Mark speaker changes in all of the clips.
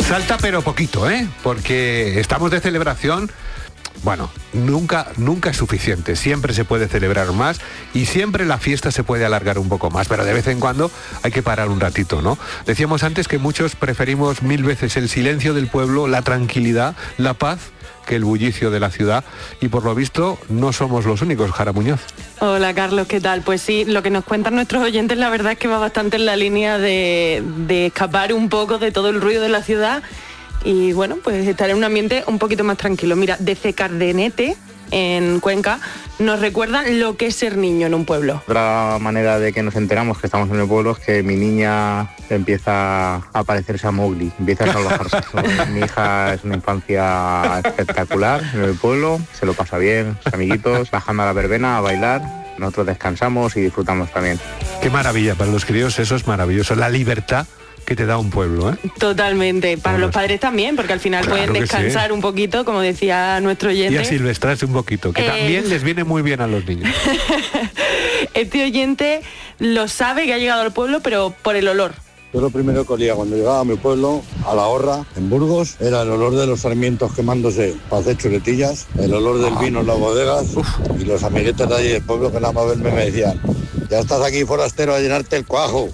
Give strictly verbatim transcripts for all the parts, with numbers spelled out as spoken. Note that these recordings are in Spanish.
Speaker 1: Salta pero poquito, ¿eh? Porque estamos de celebración. Bueno, nunca, nunca es suficiente, siempre se puede celebrar más y siempre la fiesta se puede alargar un poco más, pero de vez en cuando hay que parar un ratito, ¿no? Decíamos antes que muchos preferimos mil veces el silencio del pueblo, la tranquilidad, la paz, que el bullicio de la ciudad, y por lo visto no somos los únicos. Jara Muñoz.
Speaker 2: Hola Carlos, ¿qué tal? Pues sí, lo que nos cuentan nuestros oyentes la verdad es que va bastante en la línea de, de escapar un poco de todo el ruido de la ciudad y bueno, pues estar en un ambiente un poquito más tranquilo. Mira, desde Cardenete, en Cuenca, nos recuerdan lo que es ser niño en un pueblo.
Speaker 3: Otra manera de que nos enteramos que estamos en el pueblo es que mi niña empieza a parecerse a Mowgli, empieza a salvajarse. Mi hija es una infancia espectacular en el pueblo, se lo pasa bien, sus amiguitos, bajando a la verbena a bailar. Nosotros descansamos y disfrutamos también.
Speaker 1: Qué maravilla, para los críos eso es maravilloso, la libertad que te da un pueblo, ¿eh?
Speaker 2: Totalmente, para bueno, los padres también, porque al final claro pueden descansar sí. un poquito, como decía nuestro oyente.
Speaker 1: Y a silvestrarse un poquito, que eh... también les viene muy bien a los niños.
Speaker 2: Este oyente lo sabe que ha llegado al pueblo, pero por el olor.
Speaker 4: Yo lo primero que olía cuando llegaba a mi pueblo, a La Horra, en Burgos, era el olor de los sarmientos quemándose para hacer chuletillas, el olor del vino en las bodegas. Uf. Y los amiguetes de allí del pueblo que nada más verme me decían: ya estás aquí forastero a llenarte el cuajo.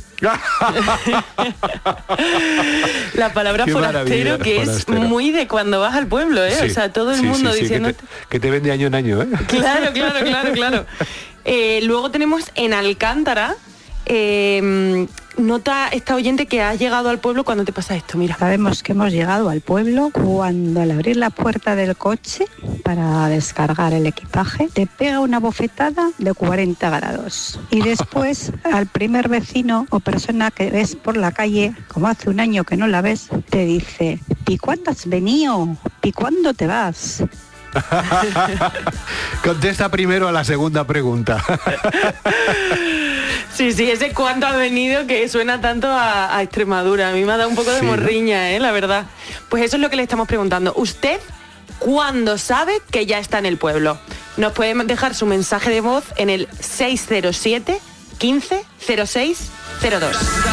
Speaker 2: La palabra Qué forastero que forastero. Es muy de cuando vas al pueblo, ¿eh? Sí, o sea, todo el
Speaker 1: sí,
Speaker 2: mundo
Speaker 1: sí, sí,
Speaker 2: diciendo...
Speaker 1: Que te, que te ven de año en año, ¿eh?
Speaker 2: Claro, claro, claro, claro. Eh, luego tenemos en Alcántara... Eh, nota esta oyente que has llegado al pueblo cuando te pasa esto, mira.
Speaker 5: Sabemos que hemos llegado al pueblo cuando al abrir la puerta del coche para descargar el equipaje te pega una bofetada de cuarenta grados y después al primer vecino o persona que ves por la calle, como hace un año que no la ves, te dice: ¿y cuándo has venido? ¿y cuándo te vas?
Speaker 1: Contesta primero a la segunda pregunta.
Speaker 2: Sí, sí, ese cuánto ha venido que suena tanto a, a Extremadura. A mí me ha dado un poco de sí, morriña, ¿no? ¿eh? La verdad. Pues eso es lo que le estamos preguntando. ¿Usted cuándo sabe que ya está en el pueblo? Nos puede dejar su mensaje de voz en el seis cero siete, quince, cero seis cero dos.